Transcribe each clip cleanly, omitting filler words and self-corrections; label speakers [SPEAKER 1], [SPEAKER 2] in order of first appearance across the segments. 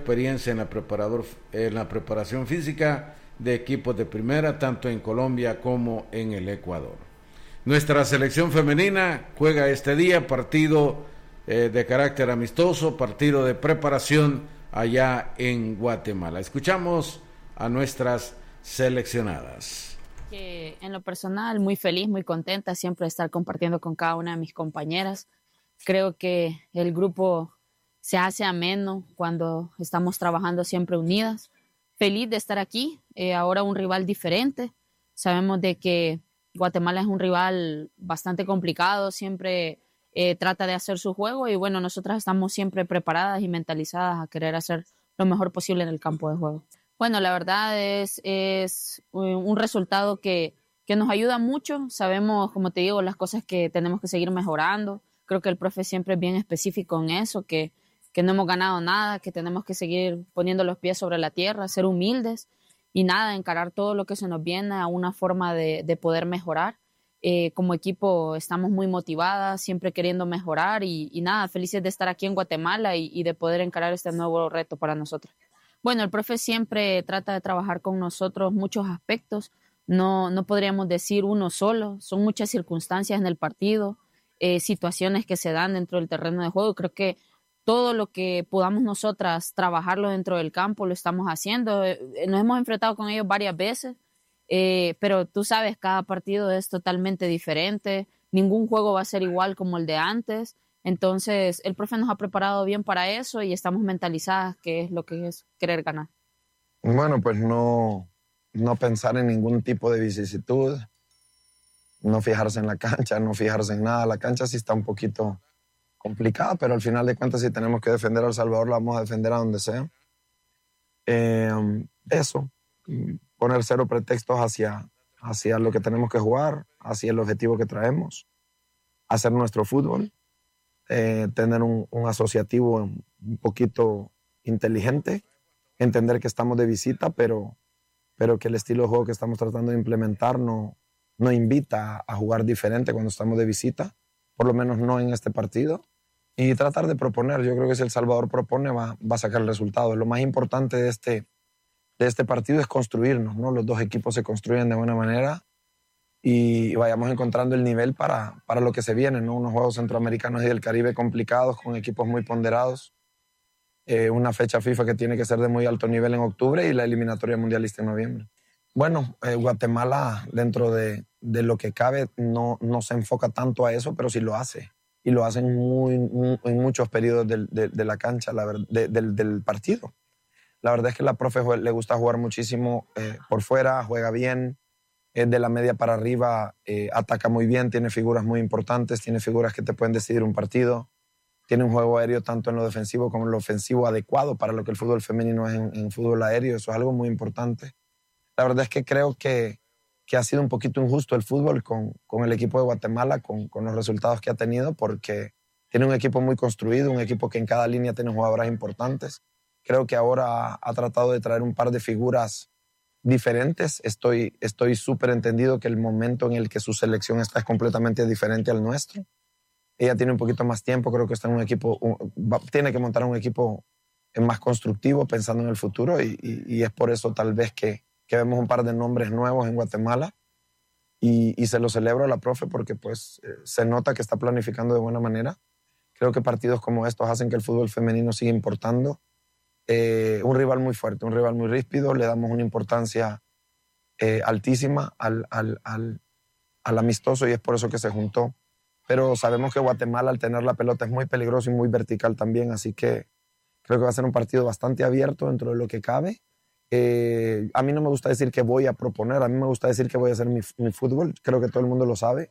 [SPEAKER 1] experiencia en la preparación física de equipos de primera, tanto en Colombia como en el Ecuador. Nuestra selección femenina juega este día partido de carácter amistoso, partido de preparación allá en Guatemala. Escuchamos a nuestras seleccionadas.
[SPEAKER 2] Que en lo personal, muy feliz, muy contenta siempre de estar compartiendo con cada una de mis compañeras. Creo que el grupo se hace ameno cuando estamos trabajando siempre unidas. Feliz de estar aquí, ahora un rival diferente. Sabemos de que Guatemala es un rival bastante complicado, siempre trata de hacer su juego y bueno, nosotras estamos siempre preparadas y mentalizadas a querer hacer lo mejor posible en el campo de juego. Bueno, la verdad es un resultado que nos ayuda mucho. Sabemos, como te digo, las cosas que tenemos que seguir mejorando. Creo que el profe siempre es bien específico en eso, que no hemos ganado nada, que tenemos que seguir poniendo los pies sobre la tierra, ser humildes y nada, encarar todo lo que se nos viene a una forma de poder mejorar. Como equipo estamos muy motivadas, siempre queriendo mejorar y nada, felices de estar aquí en Guatemala y de poder encarar este nuevo reto para nosotros. Bueno, el profe siempre trata de trabajar con nosotros muchos aspectos, no podríamos decir uno solo, son muchas circunstancias en el partido, situaciones que se dan dentro del terreno de juego. Creo que todo lo que podamos nosotras trabajarlo dentro del campo lo estamos haciendo. Nos hemos enfrentado con ellos varias veces, pero tú sabes, cada partido es totalmente diferente, ningún juego va a ser igual como el de antes, entonces el profe nos ha preparado bien para eso y estamos mentalizadas que es lo que es querer ganar.
[SPEAKER 3] Bueno, pues no pensar en ningún tipo de vicisitud, no fijarse en la cancha, no fijarse en nada. La cancha sí está un poquito complicada, pero al final de cuentas si tenemos que defender a El Salvador, la vamos a defender a donde sea. Eso, poner cero pretextos hacia lo que tenemos que jugar, hacia el objetivo que traemos, hacer nuestro fútbol, tener un asociativo un poquito inteligente, entender que estamos de visita, pero que el estilo de juego que estamos tratando de implementar no invita a jugar diferente cuando estamos de visita, por lo menos no en este partido, y tratar de proponer. Yo creo que si El Salvador propone va a sacar el resultado. Lo más importante de este partido es construirnos, ¿no? Los dos equipos se construyen de buena manera y vayamos encontrando el nivel para lo que se viene, ¿no? Unos Juegos Centroamericanos y del Caribe complicados, con equipos muy ponderados, una fecha FIFA que tiene que ser de muy alto nivel en octubre y la eliminatoria mundialista en noviembre. Bueno, Guatemala, dentro de lo que cabe, no se enfoca tanto a eso, pero sí lo hace. Y lo hacen en muchos periodos de la cancha, del partido. La verdad es que la profe le gusta jugar muchísimo por fuera, juega bien, de la media para arriba, ataca muy bien, tiene figuras muy importantes, tiene figuras que te pueden decidir un partido, tiene un juego aéreo tanto en lo defensivo como en lo ofensivo adecuado para lo que el fútbol femenino es en fútbol aéreo. Eso es algo muy importante. La verdad es que creo que ha sido un poquito injusto el fútbol con el equipo de Guatemala, con los resultados que ha tenido, porque tiene un equipo muy construido, un equipo que en cada línea tiene jugadoras importantes. Creo que ahora ha tratado de traer un par de figuras diferentes. Estoy súper entendido que el momento en el que su selección está es completamente diferente al nuestro. Ella tiene un poquito más tiempo, creo que está en un equipo, tiene que montar un equipo más constructivo pensando en el futuro y es por eso tal vez que vemos un par de nombres nuevos en Guatemala y se lo celebro a la profe porque pues se nota que está planificando de buena manera. Creo que partidos como estos hacen que el fútbol femenino siga importando. Un rival muy fuerte, un rival muy ríspido, le damos una importancia altísima al amistoso y es por eso que se juntó. Pero sabemos que Guatemala al tener la pelota es muy peligroso y muy vertical también, así que creo que va a ser un partido bastante abierto dentro de lo que cabe. A mí no me gusta decir que voy a proponer, a mí me gusta decir que voy a hacer mi fútbol, creo que todo el mundo lo sabe.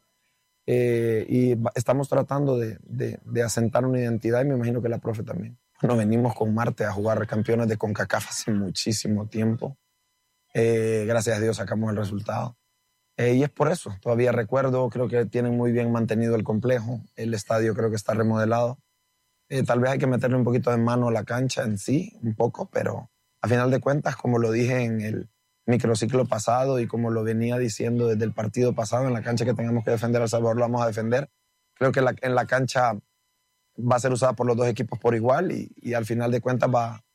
[SPEAKER 3] Y estamos tratando de asentar una identidad y me imagino que la profe también. Bueno, venimos con Marte a jugar campeones de CONCACAF hace muchísimo tiempo. Gracias a Dios sacamos el resultado. Y es por eso, todavía recuerdo, creo que tienen muy bien mantenido el complejo, el estadio creo que está remodelado. Tal vez hay que meterle un poquito de mano a la cancha en sí, un poco, pero a final de cuentas, como lo dije en el microciclo pasado y como lo venía diciendo desde el partido pasado, en la cancha que tengamos que defender a El Salvador lo vamos a defender. Creo que en la cancha va a ser usada por los dos equipos por igual y al final de cuentas va